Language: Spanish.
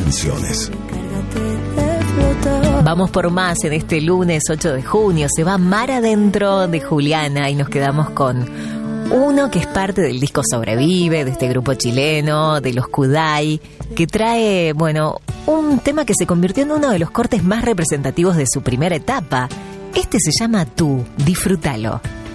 canciones. Vamos por más en este lunes 8 de junio. Se va Mar Adentro de Juliana y nos quedamos con uno que es parte del disco Sobrevive, de este grupo chileno, de los Kudai, que trae, un tema que se convirtió en uno de los cortes más representativos de su primera etapa. Este se llama Tú, disfrútalo.